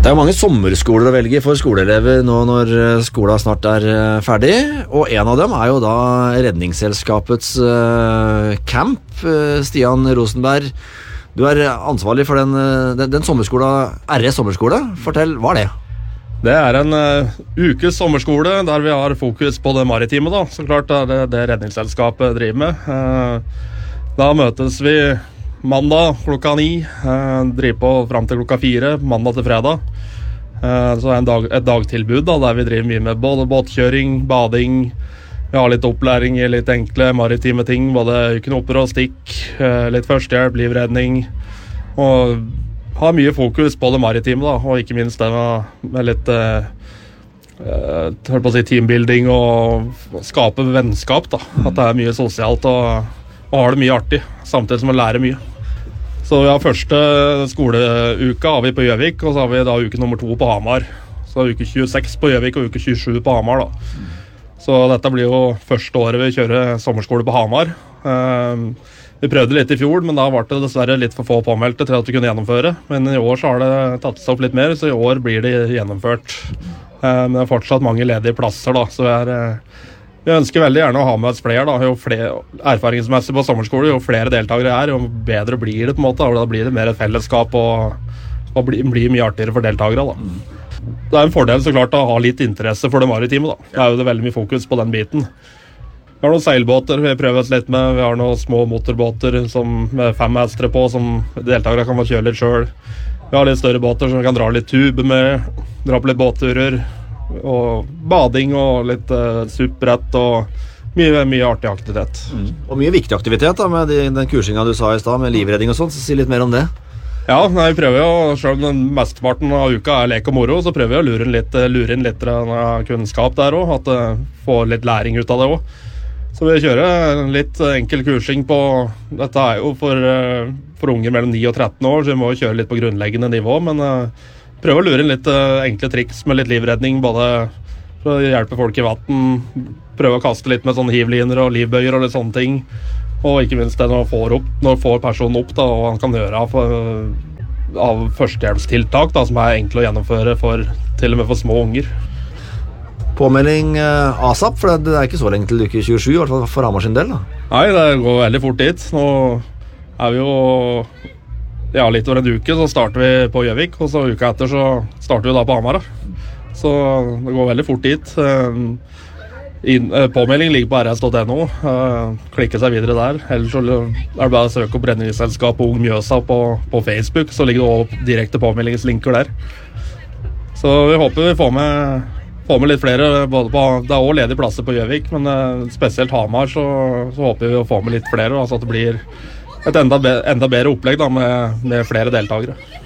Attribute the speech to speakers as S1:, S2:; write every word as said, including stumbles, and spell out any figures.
S1: Det er mange sommerskoler å velge for skoleelever nå når skolen snart er ferdig, og en av dem er jo da Redningsselskapets uh, camp. Uh, Stian Rosenberg, du er ansvarlig for den, den, den sommerskolen, R S sommerskole. Fortell, hva er det?
S2: Det er en uh, ukes sommerskole der vi har fokus på det maritime da. Så klart er det det Redningsselskapet driver med. Uh, da møtes vi mandag klokka ni, uh, driver på frem til klokka fire, mandag til fredag. Uh, så er en dag, et dagtilbud da, der vi driver mye med både båtkjøring, bading. Vi har litt opplæring i litt enkle maritime ting, både knopper og stikk, uh, litt førstehjelp, livredning, og har mye fokus på det maritime da, og ikke minst det med, med litt uh, uh, på å si teambuilding og skape vennskap da, at det er mye sosialt og, og har det mye artig, samtidig som man lærer mye. Så vi har første skoleuka har vi på Gjøvik, og så har vi da uke nummer to på Hamar. Så uke tjueseks på Gjøvik og uke tjuesju på Hamar da. Så dette blir jo første året vi kjører sommerskole på Hamar. Uh, vi prøvde litt i fjor, men da var det dessverre litt for få påmeldte til at vi kunne gjennomføre. Men i år så har det tatt seg opp litt mer, så i år blir det gjennomført. Uh, men det er fortsatt mange ledige plasser da, så vi er... Uh, Vi ønsker veldig gjerne å ha med oss flere, da. Jo flere erfaringsmessig på sommerskole, jo flere deltakere er, jo bedre blir det på en måte. Da blir det mer et fellesskap og, og blir, blir mye artigere for deltakere da. Det er en fordel så klart å ha litt interesse for det maritime da. Det er jo det veldig mye fokus på den biten. Vi har noen seilbåter vi prøver oss litt med, vi har noen små motorbåter som, med fem hestere på som deltakere kan få kjøre litt selv. Vi har litt større båter som vi kan dra litt tube med, dra på litt båtturer. Og bading og litt uh, supprett og mye, mye artig aktivitet.
S1: Mm. Og mye viktig aktivitet da, med de, den kursinga du sa i sted, med livredning og sånt, så si litt mer om det.
S2: Ja, nei, vi prøver jo, selv om den mesteparten av uka er lek og moro, så prøver vi å lure inn litt, lure inn litt kunnskap der også, at uh, får litt læring ut av det også. Så vi kjører en litt enkel kursing på, dette er jo for, uh, for unger mellom ni og tretten år, så vi må jo kjøre litt på grunnleggende nivå, men uh, prøve å lure inn litt uh, enkle triks med litt livredning, både for å hjelpe folk i vatten, prøve å kaste litt med sånne hivliner og livbøyer og litt sånne ting, og ikke minst det når får, opp, når får personen opp da, og han kan høre av, av førstehjelpstiltak da, som er enkle å gjennomføre for, til og med for små unger.
S1: Påmelding uh, ASAP, for det, det er ikke så lenge til uke tjuesju, i hvert fall for Hamar sin del da.
S2: Nei, det går veldig fort dit. Nå er vi jo... Ja, litt over en uke så starter vi på Gjøvik, og så uka etter så starter vi da på Hamar. Så det går veldig fort dit. In, påmelding ligger på r s punktum n o. Klikke seg videre der. Ellers så er det bare å søke opp Redningsselskapet Ung Mjøsa på, på Facebook, så ligger det også direkte påmeldingslinker der. Så vi håper vi får med, får med litt flere. Både på, det er også ledige plasser på Gjøvik, men spesielt Hamar så, så håper vi å få med litt flere, så at det blir et enda, be, enda bedre opplegg da, med, med flere deltakere.